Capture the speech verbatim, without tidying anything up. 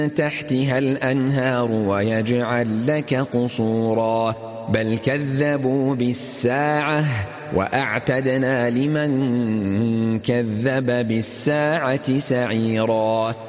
تحتها الأنهار ويجعل لك قصورا بل كذبوا بالساعة وأعتدنا لمن كذب بالساعة سعيرا